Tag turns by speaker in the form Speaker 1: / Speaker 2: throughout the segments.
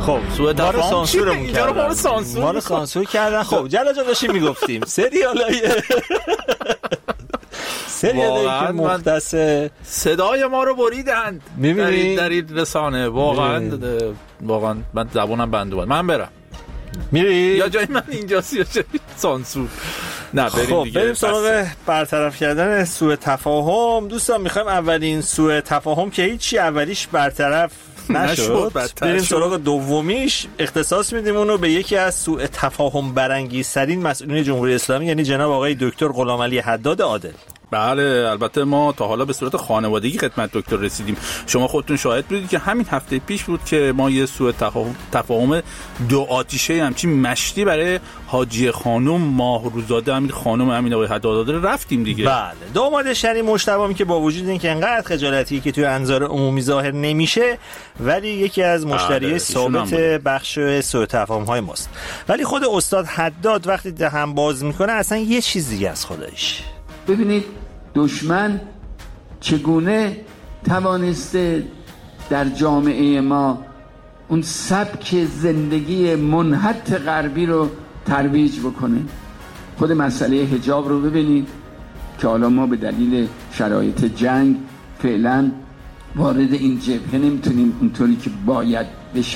Speaker 1: خب سوء تفاهم
Speaker 2: سانسورمون کردن،
Speaker 1: ما رو سانسور کردن. خب جلا جا داشتیم میگفتیم سریالای که مختص
Speaker 2: صدای ما رو بریدند در این رسانه. واقعا من زبونم بنده بود. من برم
Speaker 1: میری
Speaker 2: یا جای من اینجاست یا جای سانسور؟ نه بریم دیگه.
Speaker 1: بریم سراغ برطرف کردن سوء تفاهم. دوستان میخوایم اولین سوء تفاهم که هیچی اولیش برطرف نشد بریم سراغ دومیش. اختصاص میدیم اونو به یکی از سوء تفاهم برانگیزترین مسئولین جمهوری اسلامی، یعنی جناب آقای دکتر غلامعلی حداد عادل.
Speaker 2: بله البته ما تا حالا به صورت خانوادگی خدمت دکتر رسیدیم. شما خودتون شاهد بودید که همین هفته پیش بود که ما یه سوء تفاهم دو آتیشه همچین مشتی برای حاجی خانم ماهروزاده امیر خانم امین آقای حداد رفتیم دیگه.
Speaker 1: بله دامادش یعنی مجتبی که با وجود اینکه انقدر خجالتی که توی انظار عمومی ظاهر نمیشه ولی یکی از مشتریای ثابت بخش سوء تفاهم های ماست. ولی خود استاد حداد وقتی دهن باز میکنه اصلا یه چیز دیگه از خودش.
Speaker 3: ببینید دشمن چگونه توانسته در جامعه ما اون سبک زندگی منحط غربی رو ترویج بکنه. خود مسئله حجاب رو ببینید که حالا ما به دلیل شرایط جنگ فعلا وارد این جبهه نمیتونیم اونطوری که باید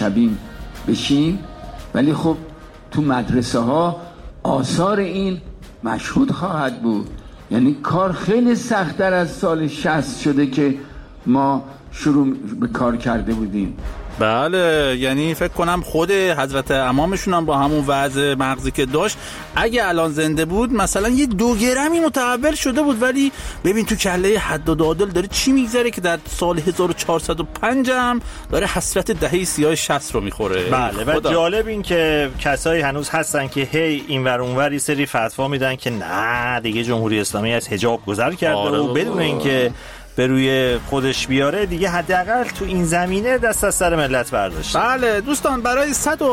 Speaker 3: بشیم، ولی خب تو مدرسه ها آثار این مشهود خواهد بود. یعنی کار خیلی سخت‌تر از سال 60 شده که ما شروع به کار کرده بودیم.
Speaker 2: بله یعنی فکر کنم خود حضرت امامشون هم با همون وضع مغزی که داشت اگه الان زنده بود مثلا یه 2 گرمی متحول شده بود. ولی ببین تو کله حداد عادل داره چی میگذره که در سال 1405 هم داره حسرت دهه سیاه 60 رو میخوره.
Speaker 1: بله و جالب این که کسایی هنوز هستن که هی اینور اونور یه سری فتوا میدن که نه دیگه جمهوری اسلامی از حجاب گذر کرده و بدون اینکه به روی خودش بیاره دیگه حداقل تو این زمینه دست از سر ملت برداشته.
Speaker 2: بله دوستان برای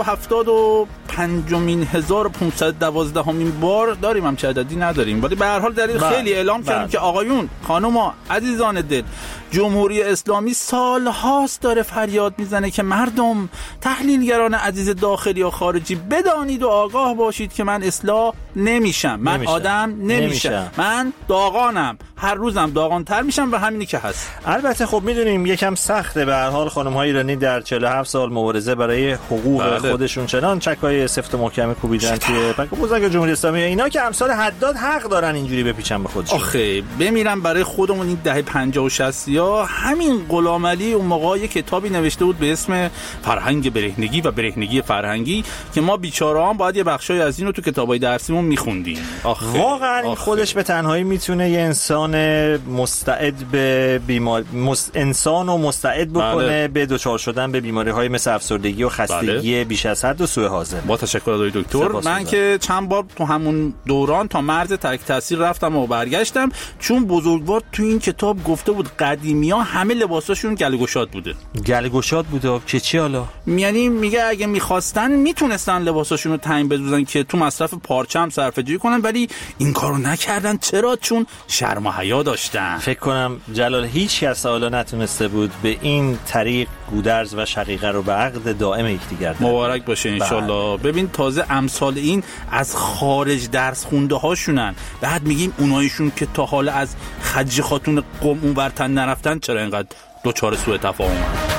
Speaker 2: 175,1512مین بار داریم هم چه عددی نداریم ولی به هر حال دلیل خیلی اعلام کردیم که آقایون خانوما عزیزان دل جمهوری اسلامی سالهاست داره فریاد میزنه که مردم تحلیلگران عزیز داخلی و خارجی بدانید و آگاه باشید که من اصلاح نمیشم. من آدم نمیشم. من داغانم. هر روزم داغانتر میشم و همینی که هست.
Speaker 1: البته خب میدونیم یکم سخته به هر حال خانم‌های ایرانی در 47 سال مبارزه برای حقوق خودشون چنان چکای سفت و محکم کوبیدن توی پنکه بزرگ جمهوری اسلامی اینا که امثال حداد حق دارن اینجوری بپیچن به خودشون.
Speaker 2: آخه بمیرن برای خودمون. این دهه 50 و 60 یا همین غلامعلی اون موقع یک کتابی نوشته بود به اسم فرهنگ برهنگی و برهنگی فرهنگی که ما بیچاره‌ها باید یه بخشای از اینو تو کتابای درسیمون می‌خوندیم.
Speaker 1: واقعا این خودش به تنهایی میتونه یه انسان مستعد به انسان رو مستعد بکنه به دچار شدن به بیماری‌های مثل افسردگی و خستگی بیش از حد و سوء هاضمه.
Speaker 2: با تشکر آقای دکتر. من که چند بار تو همون دوران تا مرز ترک تاثیر رفتم و برگشتم چون بزرگوار تو این کتاب گفته بود قدیمی‌ها همه لباساشون گله‌گشاد بوده.
Speaker 1: گله‌گشاد بوده که چی حالا؟
Speaker 2: یعنی میگه اگه می‌خواستن میتونستن لباساشون رو تعیین بدوزن که تو مصرف پارچه هم صرفه‌جویی کنن ولی این کارو نکردن. چرا؟ چون شرم و حیا داشتن.
Speaker 1: فکر کنم جلال هیچ کس حالا نتونسته بود به این طریق گودرز و شقیقه رو به عقد دائم یکدیگر
Speaker 2: مبارک باشه انشالله. ببین تازه امثال این از خارج درس خونده هاشونن. بعد میگیم اونایشون که تا حالا از خدیجه خاتون قم اونورتن نرفتن چرا اینقدر دوچار سوء تفاهمن.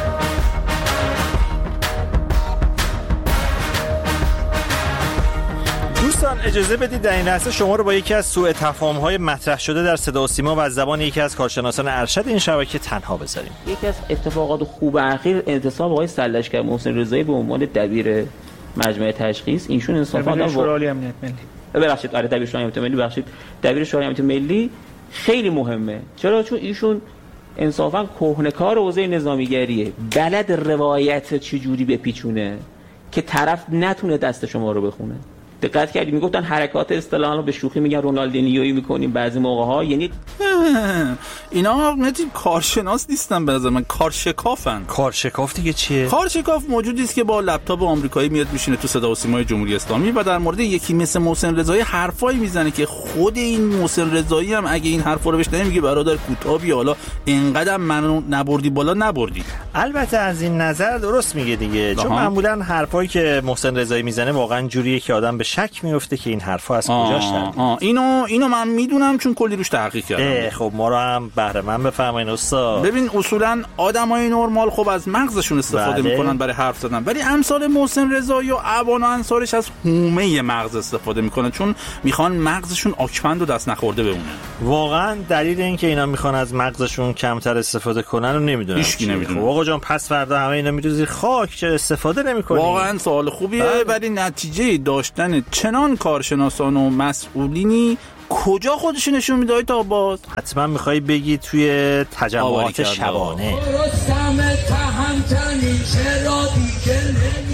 Speaker 1: دوستان اجازه بدید در این لحظه شما رو با یکی از سوء تفاهم‌های مطرح شده در صدا و سیما و از زبان یکی از کارشناسان ارشد این شبکه تنها بذاریم.
Speaker 4: یکی از اتفاقات خوب اخیر انتصاب آقای سرلشکر محسن رضایی به عنوان دبیر مجمع تشخیص. ایشون انصافا
Speaker 5: دبیر شورای امنیت ملی.
Speaker 4: ببخشید آره دبیر شورای امنیت ملی دبیر شورای امنیت ملی خیلی مهمه. چرا؟ چون ایشون انصافا کهنه‌کار حوزه نظامیگریه. بلد روایت چجوری بپیچونه که طرف نتونه دست شما رو بخونه. دقت کردی میگفتن حرکات اصطلاحاً به شوخی میگن رونالدینیویی میکنیم بعضی موقع‌ها، یعنی
Speaker 2: اینا نتی کارشناس نیستن به نظر من، کارشکافن.
Speaker 1: کارشکاف دیگه چیه؟
Speaker 2: کارشکاف موجودی است که با لپتاپ آمریکایی میاد میشینه تو صدا و سیمای جمهوری اسلامی و در مورد یکی مثل محسن رضایی حرفایی میزنه که خود این محسن رضایی هم اگه این حرفا رو بشنوه میگه برادر کوتاه بیا، حالا اینقدر منو نبردی بالا نبردی.
Speaker 1: البته از این نظر درست میگه دیگه، چون معمولا حرفایی که محسن رضایی میزنه واقعا جوریه که آدم به شک میفته که این حرفا از کجاش در
Speaker 2: اینو من میدونم چون کلی روش تحقیق کردم.
Speaker 1: خب ما رو هم بهره مند بفرمایید استاد.
Speaker 2: ببین اصولا آدمای نرمال خب از مغزشون استفاده میکنن برای حرف زدن، ولی امثال محسن رضایی و ابان و انصارش از حومه مغز استفاده میکنن چون میخوان مغزشون آکپند و دست نخورده بمونه.
Speaker 1: واقعا دلیل این که اینا میخوان از مغزشون کمتر استفاده کنن رو نمیدونم.
Speaker 2: هیچکی نمیدونه.
Speaker 1: آقا جان پس فردا همه اینا میروزی خاک، چه استفاده نمیکنی؟
Speaker 2: واقعا سوال خوبیه، ولی نتیجه داشتن چنان کارشناسان و مسئولینی کجا خودش نشون میده تا باز؟
Speaker 1: حتما میخوای بگی توی تجمعات شبانه.